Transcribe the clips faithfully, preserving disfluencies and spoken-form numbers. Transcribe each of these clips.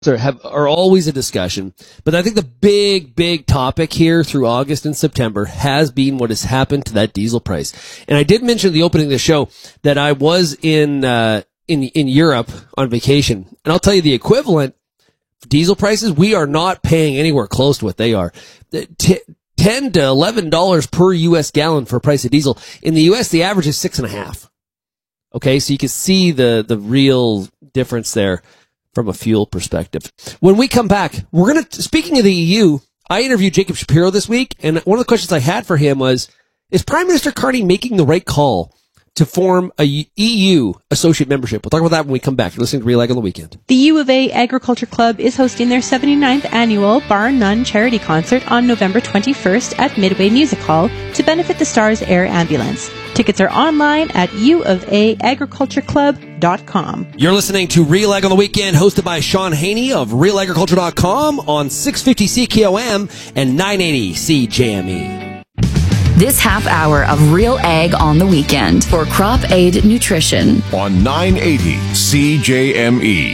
Are, have, are always a discussion, but I think the big, big topic here through August and September has been what has happened to that diesel price. And I did mention at the opening of the show that I was in uh, in in Europe on vacation, and I'll tell you the equivalent diesel prices. We are not paying anywhere close to what they are. T- Ten to eleven dollars per U S gallon for a price of diesel. In the U S, the average is six and a half. Okay, so you can see the the real difference there from a fuel perspective. When we come back, we're going to, speaking of the E U, I interviewed Jacob Shapiro this week, and one of the questions I had for him was, is Prime Minister Carney making the right call to form a E U associate membership? We'll talk about that when we come back. You're listening to Real Ag on the Weekend. The U of A Agriculture Club is hosting their seventy-ninth annual Bar None charity concert on November twenty-first at Midway Music Hall to benefit the Stars Air Ambulance. Tickets are online at u of a agriculture club dot com. You're listening to Real Ag on the Weekend, hosted by Sean Haney of real agriculture dot com on six fifty C K O M and nine eighty C J M E. This half hour of Real Ag on the Weekend for Crop Aid Nutrition on nine eighty C J M E.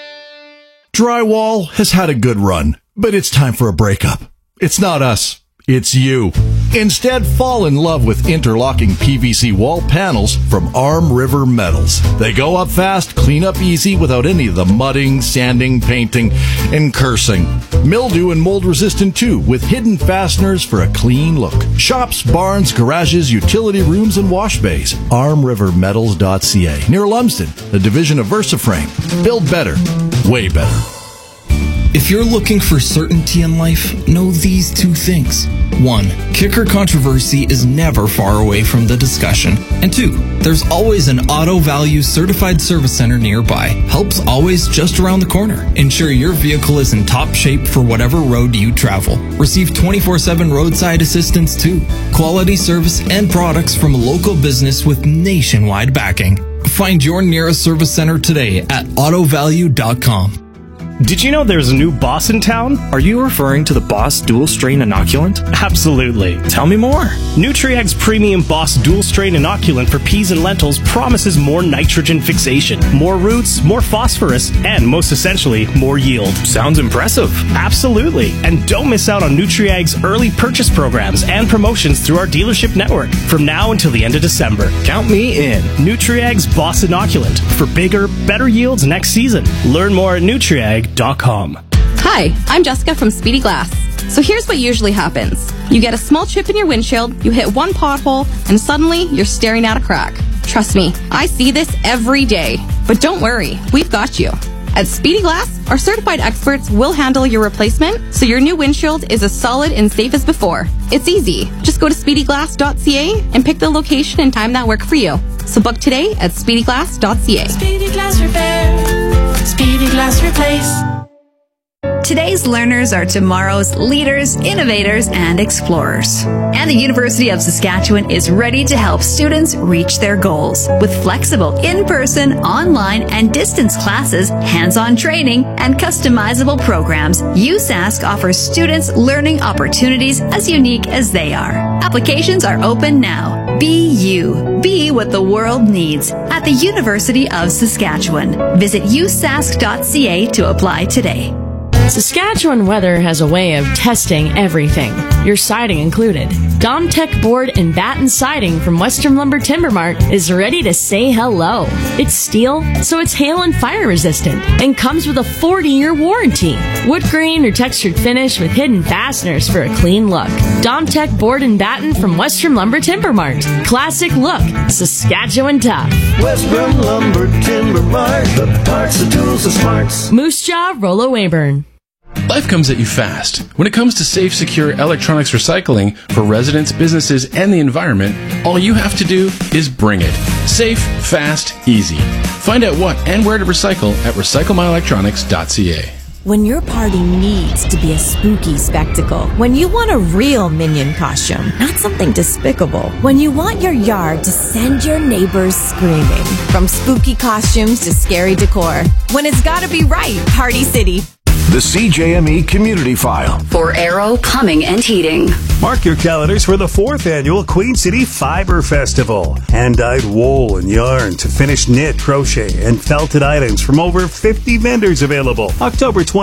Drywall has had a good run, but it's time for a breakup. It's not us. It's you. Instead, fall in love with interlocking P V C wall panels from Arm River Metals. They go up fast, clean up easy without any of the mudding, sanding, painting, and cursing. Mildew and mold resistant too, with hidden fasteners for a clean look. Shops, barns, garages, utility rooms, and wash bays. arm river metals dot c a, near Lumsden, a division of VersaFrame. Build better, way better. If you're looking for certainty in life, know these two things. One, kicker controversy is never far away from the discussion. And two, there's always an Auto Value certified service center nearby. Help's always just around the corner. Ensure your vehicle is in top shape for whatever road you travel. Receive twenty-four seven roadside assistance too. Quality service and products from a local business with nationwide backing. Find your nearest service center today at auto value dot com. Did you know there's a new Boss in town? Are you referring to the Boss Dual Strain Inoculant? Absolutely. Tell me more. Nutriag's premium Boss Dual Strain Inoculant for peas and lentils promises more nitrogen fixation, more roots, more phosphorus, and most essentially, more yield. Sounds impressive. Absolutely. And don't miss out on Nutriag's early purchase programs and promotions through our dealership network from now until the end of December. Count me in. Nutriag's Boss Inoculant for bigger, better yields next season. Learn more at Nutriag dot com. Hi, I'm Jessica from Speedy Glass. So here's what usually happens. You get a small chip in your windshield, you hit one pothole, and suddenly you're staring at a crack. Trust me, I see this every day. But don't worry, we've got you. At Speedy Glass, our certified experts will handle your replacement so your new windshield is as solid and safe as before. It's easy. Just go to speedy glass dot c a and pick the location and time that work for you. So book today at speedy glass dot c a. Speedy Glass Repair. Speedy Glass Replace. Today's learners are tomorrow's leaders, innovators, and explorers. And the University of Saskatchewan is ready to help students reach their goals. With flexible in-person, online, and distance classes, hands-on training, and customizable programs, U SaSK offers students learning opportunities as unique as they are. Applications are open now. Be you. Be what the world needs at the University of Saskatchewan. Visit u sask dot c a to apply today. Saskatchewan Weather has a way of testing everything, your siding included. Domtech Board and Batten Siding from Western Lumber Timber Mart is ready to say hello. It's steel, so it's hail and fire resistant, and comes with a forty-year warranty. Wood grain or textured finish with hidden fasteners for a clean look. Domtech Board and Batten from Western Lumber Timber Mart. Classic look, Saskatchewan tough. Western Lumber Timber Mart, the parts, the tools, the smarts. Moose Jaw, Rollo Weyburn. Life comes at you fast. When it comes to safe, secure electronics recycling for residents, businesses, and the environment, all you have to do is bring it. Safe, fast, easy. Find out what and where to recycle at recycle my electronics dot c a. When your party needs to be a spooky spectacle, when you want a real Minion costume, not something despicable, when you want your yard to send your neighbors screaming, from spooky costumes to scary decor, when it's gotta be right, Party City. the C J M E Community File. For Arrow Plumbing and Heating. Mark your calendars for the fourth annual Queen City Fiber Festival. Hand-dyed wool and yarn to finish knit, crochet, and felted items from over fifty vendors available. October twentieth.